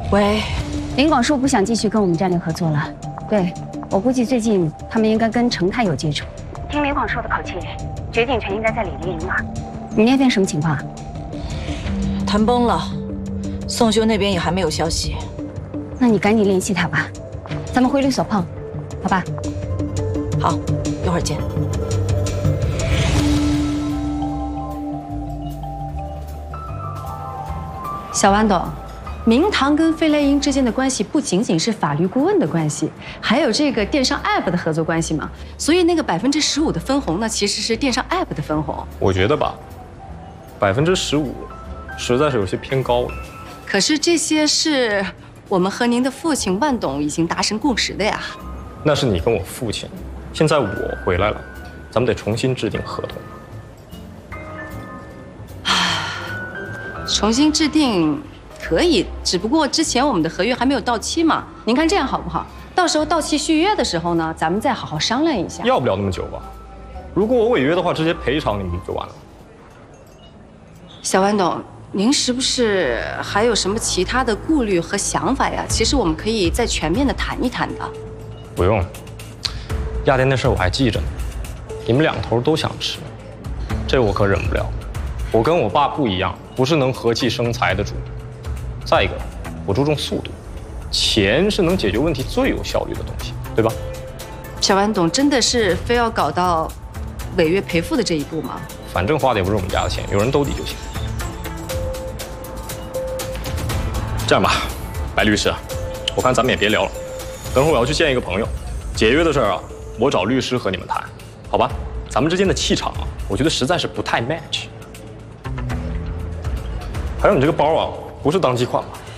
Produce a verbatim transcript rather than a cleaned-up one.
喂， 林广硕不想继续跟我们战略合作了。对，我估计最近他们应该跟程泰有接触。听林广硕的口气，决定权应该在李丽玲那儿。你那边什么情况？ 谈崩了，宋修那边也还没有消息。 那你赶紧联系他吧，咱们回律所碰，好吧？ 好，一会儿见。 小豌豆。 明堂跟飞来鹰之间的关系不仅仅是法律顾问的关系，还有这个电商 app 的合作关系嘛。所以那个百分之十五的分红呢，其实是电商 app 的分红。 我觉得吧，百分之十五实在是有些偏高了。 可是这些是我们和您的父亲万董已经达成共识的呀。 那是你跟我父亲，现在我回来了，咱们得重新制定合同。 重新制定。 可以，只不过之前我们的合约还没有到期嘛。您看这样好不好？到时候到期续约的时候呢，咱们再好好商量一下。 要不了那么久吧？如果我违约的话，直接赔偿你们就完了。 小豌董，您是不是还有什么其他的顾虑和想法呀？其实我们可以再全面的谈一谈的。 不用，亚店那事儿我还记着呢。你们两头都想吃，这我可忍不了。我跟我爸不一样，不是能和气生财的主。 再一个，我注重速度，钱是能解决问题最有效率的东西，对吧？ 小豌董真的是非要搞到违约赔付的这一步吗？ 反正花的也不是我们家的钱，有人兜底就行。这样吧，白律师，我看咱们也别聊了，等会儿我要去见一个朋友，解约的事儿啊，我找律师和你们谈，好吧？咱们之间的气场啊，我觉得实在是不太 match。还有你这个包啊。 不是当季款吧？